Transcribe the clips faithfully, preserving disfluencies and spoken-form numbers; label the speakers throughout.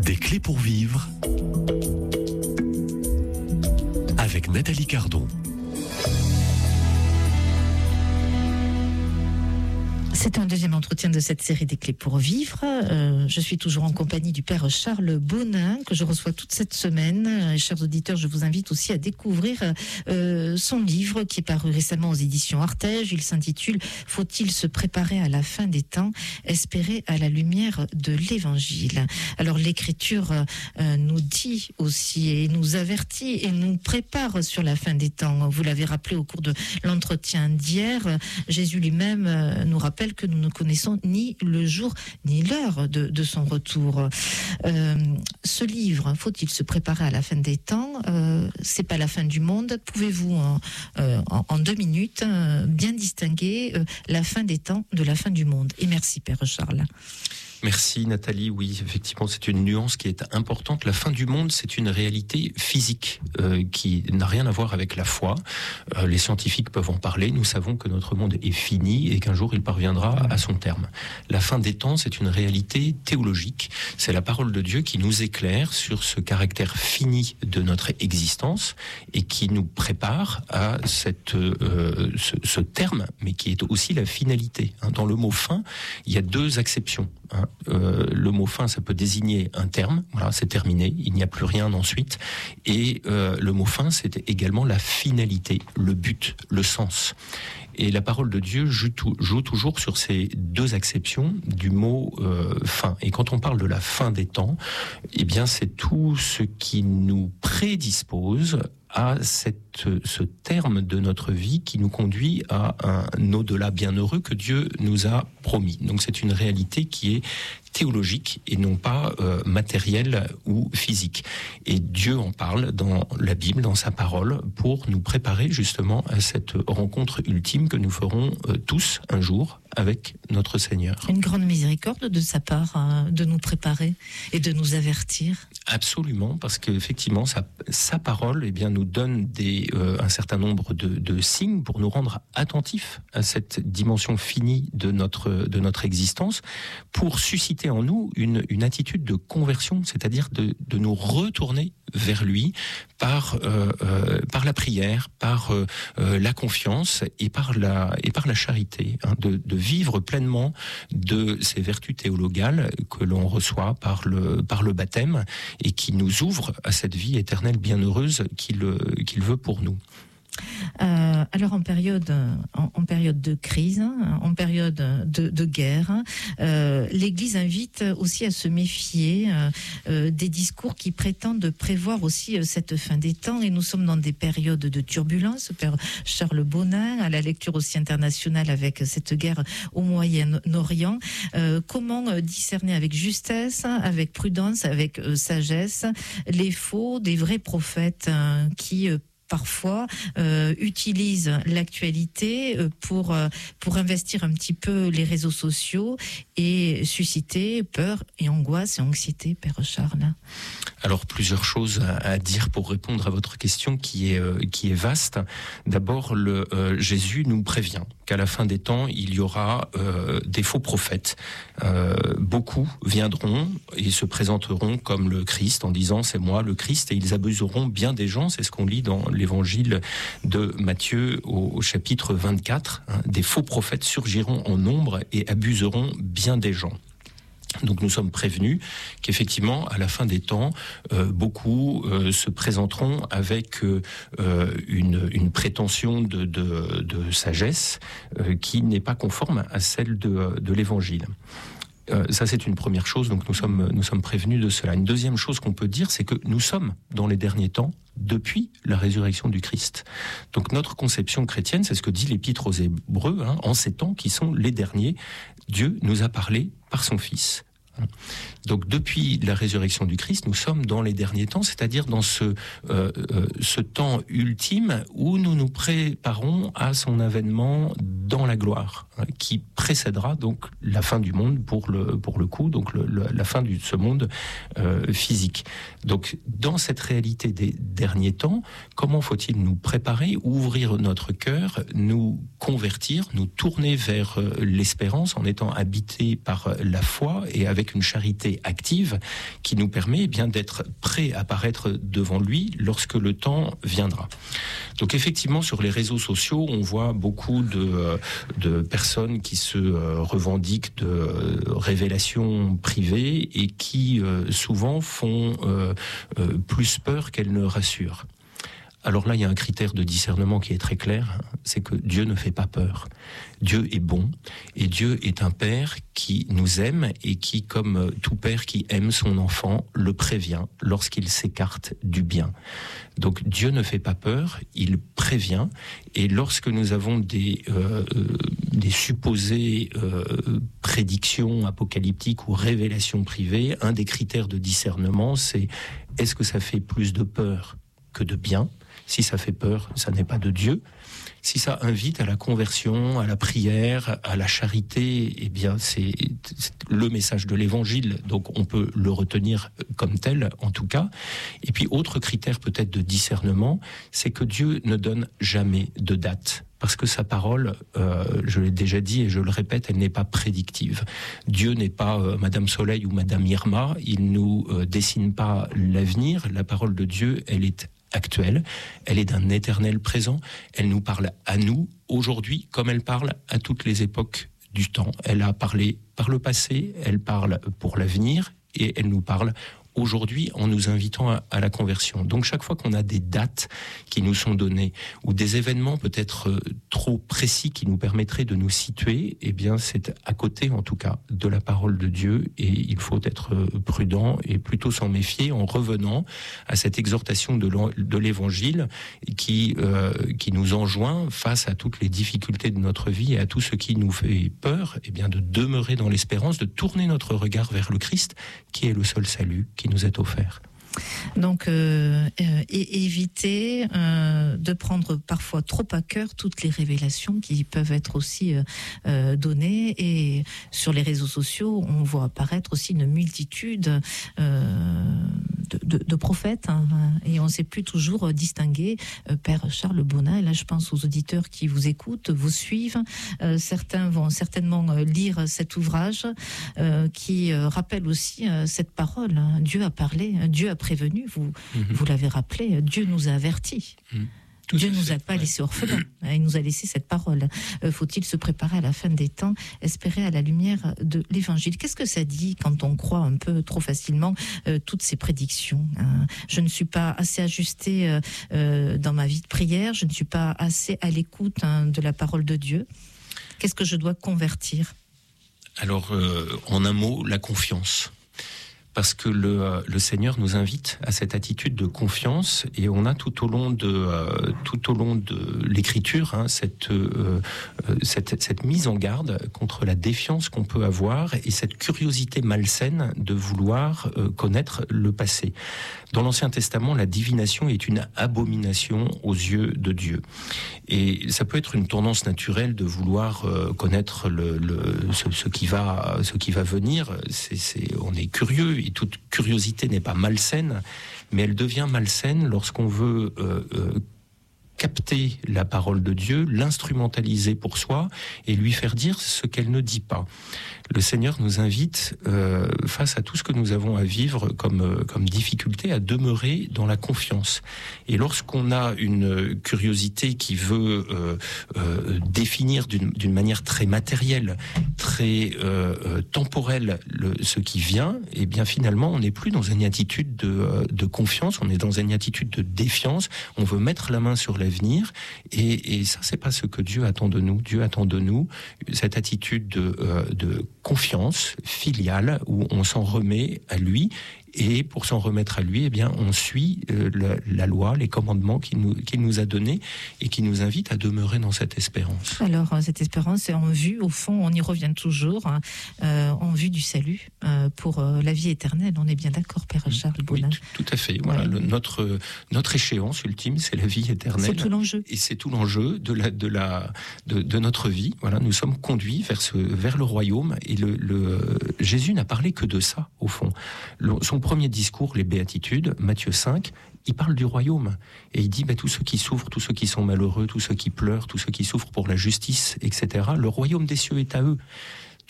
Speaker 1: Des clés pour vivre avec Nathalie Cardon.
Speaker 2: C'est un deuxième entretien de cette série des clés pour vivre. Euh, je suis toujours en compagnie du père Charles Bonin, que je reçois toute cette semaine. Euh, chers auditeurs, je vous invite aussi à découvrir euh, son livre qui est paru récemment aux éditions Artege. Il s'intitule « Faut-il se préparer à la fin des temps, espérer à la lumière de l'Évangile ». Alors l'Écriture euh, nous dit aussi et nous avertit et nous prépare sur la fin des temps. Vous l'avez rappelé au cours de l'entretien d'hier, Jésus lui-même euh, nous rappelle que nous ne connaissons ni le jour ni l'heure de, de son retour. Euh, ce livre, faut-il se préparer à la fin des temps, euh, c'est pas la fin du monde. Pouvez-vous en, euh, en, en deux minutes euh, bien distinguer euh, la fin des temps de la fin du monde? Et merci Père Charles.
Speaker 3: Merci Nathalie, oui, effectivement c'est une nuance qui est importante. La fin du monde, c'est une réalité physique euh, qui n'a rien à voir avec la foi. Euh, les scientifiques peuvent en parler, nous savons que notre monde est fini et qu'un jour il parviendra à son terme. La fin des temps, c'est une réalité théologique, c'est la parole de Dieu qui nous éclaire sur ce caractère fini de notre existence et qui nous prépare à cette, euh, ce, ce terme, mais qui est aussi la finalité. Dans le mot fin, il y a deux acceptions. Hein, euh, le mot fin, ça peut désigner un terme, voilà, c'est terminé, il n'y a plus rien ensuite. Et euh, le mot fin, c'est également la finalité, le but, le sens. Et la parole de Dieu joue, tout, joue toujours sur ces deux acceptions du mot euh, fin. Et quand on parle de la fin des temps, eh bien, c'est tout ce qui nous prédispose à cette, ce terme de notre vie qui nous conduit à un au-delà bienheureux que Dieu nous a promis. Donc c'est une réalité qui est théologique et non pas euh, matérielle ou physique. Et Dieu en parle dans la Bible, dans sa parole, pour nous préparer justement à cette rencontre ultime que nous ferons euh, tous un jour avec notre Seigneur.
Speaker 2: Une grande miséricorde de sa part euh, de nous préparer et de nous avertir.
Speaker 3: Absolument, parce qu'effectivement, sa, sa parole eh bien, nous donne des, euh, un certain nombre de, de signes pour nous rendre attentifs à cette dimension finie de notre, de notre existence, pour susciter en nous une, une attitude de conversion, c'est-à-dire de, de nous retourner vers lui par, euh, euh, par la prière, par euh, euh, la confiance et par la, et par la charité, hein, de, de vivre pleinement de ces vertus théologales que l'on reçoit par le, par le baptême et qui nous ouvre à cette vie éternelle bienheureuse qu'il, qu'il veut pour nous.
Speaker 2: Euh, alors en période, en, en période de crise, en période de, de guerre, euh, l'Église invite aussi à se méfier euh, euh, des discours qui prétendent prévoir aussi euh, cette fin des temps. Et nous sommes dans des périodes de turbulence. Père Charles Bonin, à la lecture aussi internationale avec cette guerre au Moyen-Orient. Euh, comment discerner avec justesse, avec prudence, avec euh, sagesse, les faux des vrais prophètes euh, qui euh, parfois euh, utilisent l'actualité euh, pour euh, pour investir un petit peu les réseaux sociaux et susciter peur et angoisse et anxiété, Père Charles.
Speaker 3: Alors plusieurs choses à, à dire pour répondre à votre question qui est euh, qui est vaste. D'abord, le euh, Jésus nous prévient qu'à la fin des temps, il y aura euh, des faux prophètes. Euh, beaucoup viendront et se présenteront comme le Christ en disant c'est moi le Christ, et ils abuseront bien des gens. C'est ce qu'on lit dans l'évangile de Matthieu au, au chapitre vingt-quatre. Hein, des faux prophètes surgiront en nombre et abuseront bien des gens. Donc nous sommes prévenus qu'effectivement, à la fin des temps, euh, beaucoup euh, se présenteront avec euh, une, une prétention de, de, de sagesse euh, qui n'est pas conforme à celle de, de l'Évangile. Euh, ça, c'est une première chose, donc nous sommes, nous sommes prévenus de cela. Une deuxième chose qu'on peut dire, c'est que nous sommes dans les derniers temps depuis la résurrection du Christ. Donc notre conception chrétienne, c'est ce que dit l'Épître aux Hébreux, hein, en ces temps qui sont les derniers, Dieu nous a parlé par son Fils. Donc depuis la résurrection du Christ, nous sommes dans les derniers temps, c'est-à-dire dans ce, euh, euh, ce temps ultime où nous nous préparons à son avènement dans la gloire, hein, qui précédera donc la fin du monde pour le, pour le coup, donc le, le, la fin de ce monde euh, physique. Donc dans cette réalité des derniers temps, comment faut-il nous préparer, ouvrir notre cœur, nous convertir, nous tourner vers euh, l'espérance en étant habités par la foi et avec avec une charité active qui nous permet eh bien d'être prêts à paraître devant lui lorsque le temps viendra. Donc effectivement, sur les réseaux sociaux, on voit beaucoup de, de personnes qui se revendiquent de révélations privées et qui euh, souvent font euh, euh, plus peur qu'elles ne rassurent. Alors là, il y a un critère de discernement qui est très clair, c'est que Dieu ne fait pas peur. Dieu est bon, et Dieu est un père qui nous aime et qui, comme tout père qui aime son enfant, le prévient lorsqu'il s'écarte du bien. Donc Dieu ne fait pas peur, il prévient, et lorsque nous avons des, euh, des supposées euh, prédictions apocalyptiques ou révélations privées, un des critères de discernement, c'est est-ce que ça fait plus de peur que de bien ? Si ça fait peur, ça n'est pas de Dieu. Si ça invite à la conversion, à la prière, à la charité, eh bien c'est, c'est le message de l'Évangile, donc on peut le retenir comme tel en tout cas. Et puis autre critère peut-être de discernement, c'est que Dieu ne donne jamais de date. Parce que sa parole, euh, je l'ai déjà dit et je le répète, elle n'est pas prédictive. Dieu n'est pas euh, Madame Soleil ou Madame Irma, il nous euh, dessine pas l'avenir. La parole de Dieu, elle est actuelle, elle est d'un éternel présent, elle nous parle à nous aujourd'hui comme elle parle à toutes les époques du temps. Elle a parlé par le passé, elle parle pour l'avenir et elle nous parle aujourd'hui en nous invitant à, à la conversion. Donc chaque fois qu'on a des dates qui nous sont données ou des événements peut-être euh, trop précis qui nous permettraient de nous situer, eh bien c'est à côté en tout cas de la parole de Dieu et il faut être euh, prudent et plutôt s'en méfier en revenant à cette exhortation de, de l'Évangile qui, euh, qui nous enjoint face à toutes les difficultés de notre vie et à tout ce qui nous fait peur, eh bien de demeurer dans l'espérance, de tourner notre regard vers le Christ qui est le seul salut qui nous est offert.
Speaker 2: Donc, euh, euh, et éviter euh, de prendre parfois trop à cœur toutes les révélations qui peuvent être aussi euh, euh, données. Et sur les réseaux sociaux, on voit apparaître aussi une multitude euh, de, de, de prophètes, hein, et on ne sait plus toujours distinguer. Euh, Père Charles Bonin, et là je pense aux auditeurs qui vous écoutent, vous suivent. Euh, certains vont certainement lire cet ouvrage euh, qui euh, rappelle aussi euh, cette parole. Hein. Dieu a parlé, Dieu a prévenu, vous, mmh. vous l'avez rappelé, Dieu nous a avertis. Mmh. Dieu ne nous a pas laissé orphelins, il nous a laissé cette parole. Euh, faut-il se préparer à la fin des temps, espérer à la lumière de l'Évangile? Qu'est-ce que ça dit quand on croit un peu trop facilement euh, toutes ces prédictions, hein? Je ne suis pas assez ajustée euh, euh, dans ma vie de prière, je ne suis pas assez à l'écoute hein, de la parole de Dieu. Qu'est-ce que je dois convertir?
Speaker 3: Alors, euh, en un mot, la confiance. Parce que le, le Seigneur nous invite à cette attitude de confiance et on a tout au long de euh, tout au long de l'Écriture hein, cette, euh, cette cette mise en garde contre la défiance qu'on peut avoir et cette curiosité malsaine de vouloir euh, connaître le passé. Dans l'Ancien Testament, la divination est une abomination aux yeux de Dieu. Et ça peut être une tendance naturelle de vouloir euh, connaître le, le ce, ce qui va ce qui va venir. C'est, c'est on est curieux. Et toute curiosité n'est pas malsaine, mais elle devient malsaine lorsqu'on veut euh, euh, capter la parole de Dieu, l'instrumentaliser pour soi et lui faire dire ce qu'elle ne dit pas. Le Seigneur nous invite, euh, face à tout ce que nous avons à vivre comme, euh, comme difficulté, à demeurer dans la confiance. Et lorsqu'on a une curiosité qui veut euh, euh, définir d'une, d'une manière très matérielle, très euh, euh, temporelle le, ce qui vient, et bien finalement on n'est plus dans une attitude de, euh, de confiance, on est dans une attitude de défiance, on veut mettre la main sur l'avenir, et, et ça c'est pas ce que Dieu attend de nous. Dieu attend de nous cette attitude de, euh, de confiance filiale où on s'en remet à lui. Et pour s'en remettre à lui, eh bien, on suit euh, la, la loi, les commandements qu'il nous, qu'il nous a donnés et qui nous invite à demeurer dans cette espérance.
Speaker 2: Alors, cette espérance est en vue, au fond, on y revient toujours, hein, euh, en vue du salut euh, pour euh, la vie éternelle. On est bien d'accord, Père Charles Bonin?
Speaker 3: Oui, tout, tout à fait. Voilà,
Speaker 2: ouais.
Speaker 3: le, notre, notre échéance ultime, c'est la vie éternelle.
Speaker 2: C'est tout l'enjeu.
Speaker 3: Et c'est tout l'enjeu de, la, de, la, de, de notre vie. Voilà, nous sommes conduits vers, ce, vers le royaume. Et le, le, Jésus n'a parlé que de ça, au fond. Le, son premier discours, les béatitudes, Matthieu cinq, il parle du royaume. Et il dit, bah, tous ceux qui souffrent, tous ceux qui sont malheureux, tous ceux qui pleurent, tous ceux qui souffrent pour la justice, et cetera, le royaume des cieux est à eux.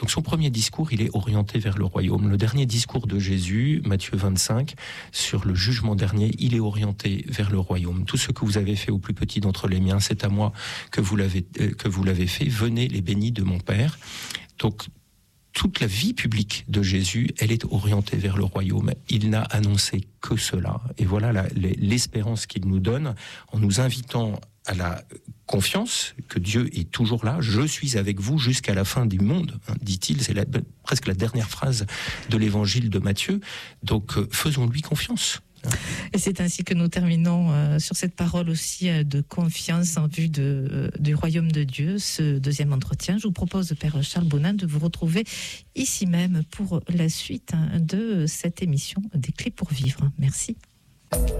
Speaker 3: Donc son premier discours, il est orienté vers le royaume. Le dernier discours de Jésus, Matthieu vingt-cinq, sur le jugement dernier, il est orienté vers le royaume. Tout ce que vous avez fait au plus petit d'entre les miens, c'est à moi que vous l'avez, euh, que vous l'avez fait. Venez les bénis de mon Père. Donc, toute la vie publique de Jésus, elle est orientée vers le royaume. Il n'a annoncé que cela. Et voilà la, l'espérance qu'il nous donne en nous invitant à la confiance que Dieu est toujours là. Je suis avec vous jusqu'à la fin du monde, hein, dit-il. C'est la, presque la dernière phrase de l'évangile de Matthieu. Donc, euh, faisons-lui confiance.
Speaker 2: Et c'est ainsi que nous terminons euh, sur cette parole aussi euh, de confiance en vue de, euh, du royaume de Dieu, ce deuxième entretien. Je vous propose, Père Charles Bonin, de vous retrouver ici même pour la suite hein, de cette émission des Clés pour vivre. Merci.